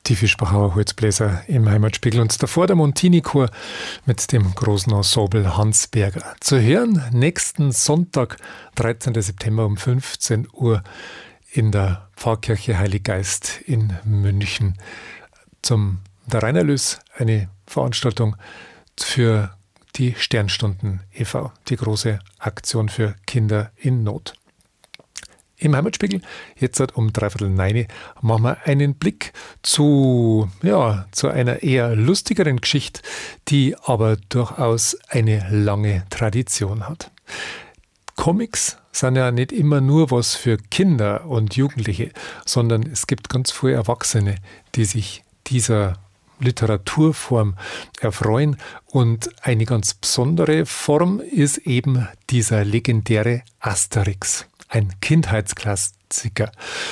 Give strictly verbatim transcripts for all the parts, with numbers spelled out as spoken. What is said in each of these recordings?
die Fischbachauer Holzbläser im Heimatspiegel und davor der Montini-Chor mit dem großen Ensemble Hansberger. Zu hören nächsten Sonntag, dreizehnten September um fünfzehn Uhr in der Pfarrkirche Heiliggeist in München. Zum der Reinerlös, eine Veranstaltung für die Sternstunden e V, die große Aktion für Kinder in Not. Im Heimatspiegel, jetzt um dreiviertel neun, machen wir einen Blick zu, ja, zu einer eher lustigeren Geschichte, die aber durchaus eine lange Tradition hat. Comics sind ja nicht immer nur was für Kinder und Jugendliche, sondern es gibt ganz viele Erwachsene, die sich dieser Literaturform erfreuen. Und eine ganz besondere Form ist eben dieser legendäre Asterix. Ein Kindheitsklassiker.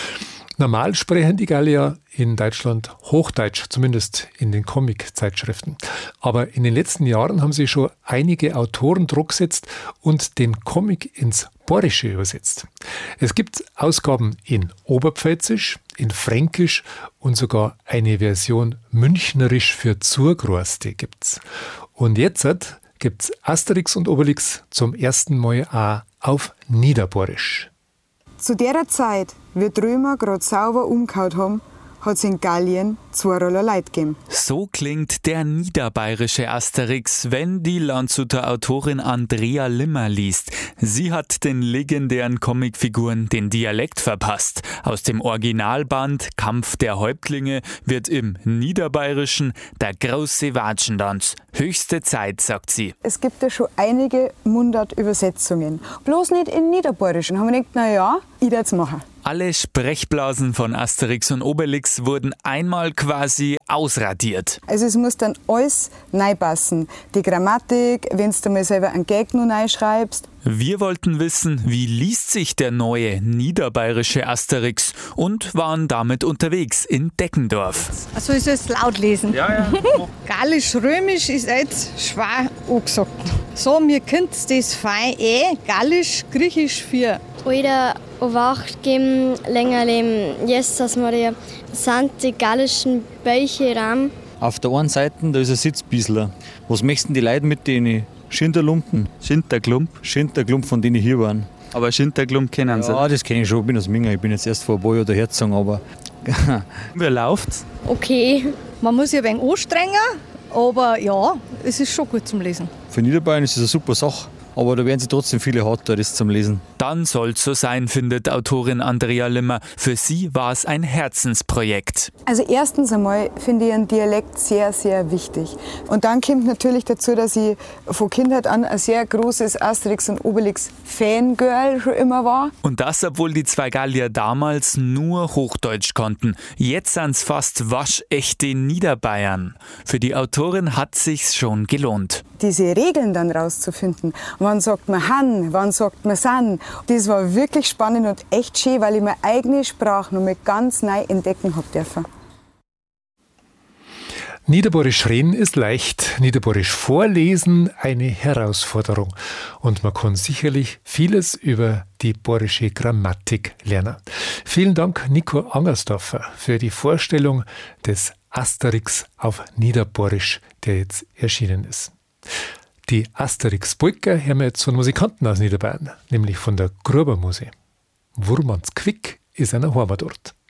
Normal sprechen die Gallier in Deutschland Hochdeutsch, zumindest in den Comic-Zeitschriften. Aber in den letzten Jahren haben sie schon einige Autoren Druck gesetzt und den Comic ins Borische übersetzt. Es gibt Ausgaben in Oberpfälzisch, in Fränkisch und sogar eine Version münchnerisch für Zurgroste gibt's. Und jetzt gibt's Asterix und Obelix zum ersten Mal auch auf Niederborisch. Zu der Zeit, wie die Römer gerade sauber umgehauen haben, hat es in Gallien zwei Roller Leute gegeben. So klingt der niederbayerische Asterix, wenn die Landshuter Autorin Andrea Limmer liest. Sie hat den legendären Comicfiguren den Dialekt verpasst. Aus dem Originalband Kampf der Häuptlinge wird im Niederbayerischen der große Watschentanz. Höchste Zeit, sagt sie. Es gibt ja schon einige Mundart-Übersetzungen. Bloß nicht in Niederbayerisch. Und haben wir gedacht, na ja, ich werde es machen. Alle Sprechblasen von Asterix und Obelix wurden einmal quasi ausradiert. Also es muss dann alles neu passen. Die Grammatik, wenn du mal selber einen Gag noch neu schreibst. Wir wollten wissen, wie liest sich der neue niederbayerische Asterix und waren damit unterwegs in Deckendorf. Also ich soll es laut lesen. Ja, ja. Gallisch-Römisch ist jetzt schwer angesagt. So, mir könnt das fein eh. Gallisch-Griechisch für Oder Wacht geben, länger leben. Jesus Maria, sind die gallischen Bäuche ram. Auf der einen Seite, da ist ein Sitzbiesler. Was möchten die Leute mit denen? Schinterlumpen. Schinterklump. Schinterklump, von denen hier waren. Aber Schinterklump kennen Sie? Ja, das kenne ich schon. Ich bin aus Minga. Ich bin jetzt erst vor ein paar Jahren hergezogen, aber... Wie läuft's? Okay. Man muss ja ein wenig anstrengen, aber ja, es ist schon gut zum Lesen. Für Niederbayern ist es eine super Sache. Aber da werden sie trotzdem viele hart, das zum Lesen. Dann soll's so sein, findet Autorin Andrea Limmer. Für sie war es ein Herzensprojekt. Also erstens einmal finde ich einen Dialekt sehr, sehr wichtig. Und dann kommt natürlich dazu, dass ich von Kindheit an ein sehr großes Asterix und Obelix Fangirl schon immer war. Und das, obwohl die zwei Gallier damals nur Hochdeutsch konnten. Jetzt sind's fast waschechte Niederbayern. Für die Autorin hat sich's schon gelohnt. Diese Regeln dann rauszufinden. Wann sagt man Han, wann sagt man San. Das war wirklich spannend und echt schön, weil ich meine eigene Sprache noch mal ganz neu entdecken habe dürfen. Niederborisch reden ist leicht, Niederborisch vorlesen eine Herausforderung. Und man kann sicherlich vieles über die borische Grammatik lernen. Vielen Dank, Nico Angersdorfer, für die Vorstellung des Asterix auf Niederborisch, der jetzt erschienen ist. Die Asterix-Polka hören wir jetzt von Musikanten aus Niederbayern, nämlich von der Grubermusik. Wurmans Quick ist eine Heimatort.